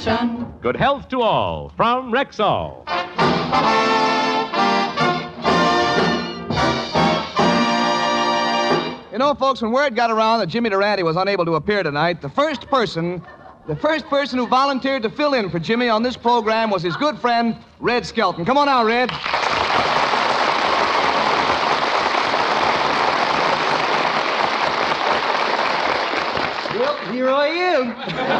Nutrition. Good health to all from Rexall. You know, folks, when word got around that Jimmy Durante was unable to appear tonight, the first person who volunteered to fill in for Jimmy on this program was his good friend, Red Skelton. Come on out, Red. Well, here I am.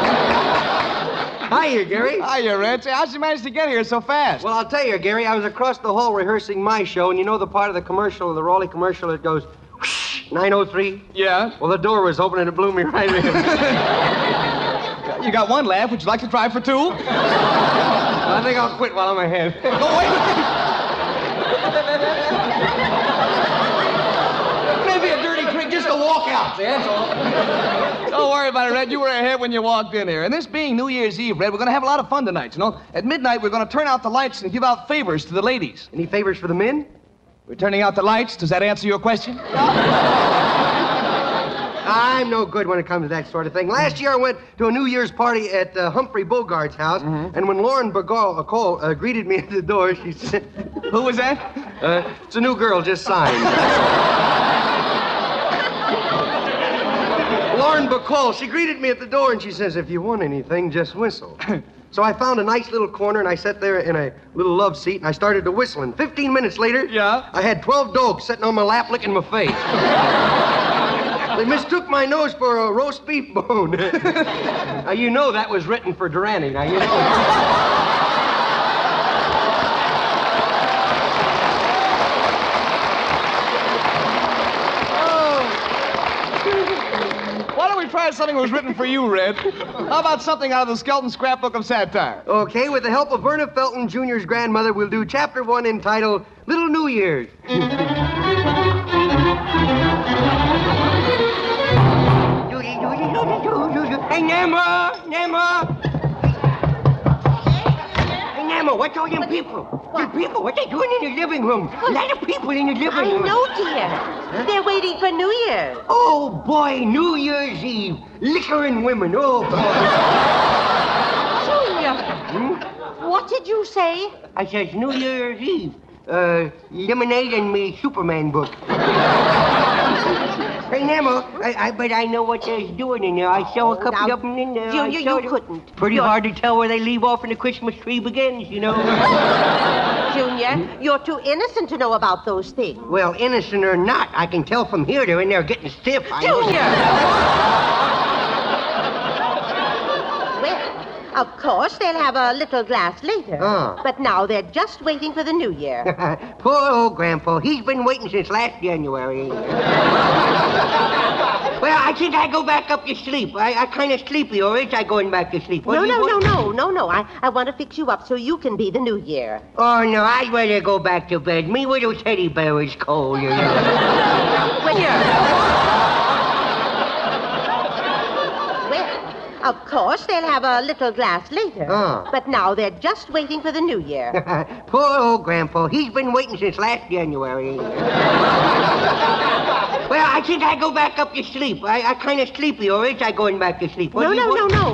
Hiya, Gary. Hiya, Red. Say, how'd you manage to get here so fast? Well, I'll tell you, Gary, I was across the hall rehearsing my show, and you know the part of the commercial, the Raleigh commercial, that goes, whoosh, 903? Yeah? Well, the door was open and it blew me right in. You got one laugh. Would you like to try for two? I think I'll quit while I'm ahead. Oh, wait. Maybe a dirty trick just to walk out, that's all. Don't worry about it, Red. You were ahead when you walked in here. And this being New Year's Eve, Red, we're going to have a lot of fun tonight, you know. At midnight, we're going to turn out the lights and give out favors to the ladies. Any favors for the men? We're turning out the lights. Does that answer your question? I'm no good when it comes to that sort of thing. Last year I went to a New Year's party at Humphrey Bogart's house, and when Lauren Bacall greeted me at the door, she said... Who was that? It's a new girl, just signed. Lauren Bacall, she greeted me at the door, and she says, if you want anything, just whistle. So I found a nice little corner, and I sat there in a little love seat, and I started to whistle. And 15 minutes later, Yeah? I had 12 dogs sitting on my lap licking my face. They mistook my nose for a roast beef bone. Now, you know that was written for Durante. Now, you know. Why don't we try something that was written for you, Red? How about something out of the Skelton Scrapbook of Satire? Okay, with the help of Verna Felton Jr.'s grandmother, we'll do Chapter 1 entitled Little New Year's. Hey, Nama! Hey, Nama, what's all them people? What? The people, what they doing in the living room? A lot of people in the living I room. know, dear. They're waiting for New Year's. Oh, boy, New Year's Eve. Liquor and women, oh, boy. Junior, what did you say? I says New Year's Eve. Lemonade and me Superman book. Hey, Nemo, but I know what they're doing in there. I saw a couple now, of them in there. Junior, you couldn't. Pretty hard to tell where they leave off and the Christmas tree begins, you know. Junior, you're too innocent to know about those things. Well, innocent or not, I can tell from here they're in there getting stiff. Junior! Well, of course, they'll have a little glass later. Oh. But now they're just waiting for the New Year. Poor old Grandpa. He's been waiting since last January. Well, I think I go back up to sleep. I kind of sleepy, or is I going back to sleep? No. I want to fix you up so you can be the New Year. Oh, no, I'd rather go back to bed. Me little teddy bear is cold, you know. Of course, they'll have a little glass later. Oh. But now they're just waiting for the New Year. Poor old Grandpa. He's been waiting since last January. Well, I think I go back up to sleep. I kind of sleepy, or is I going back to sleep? No.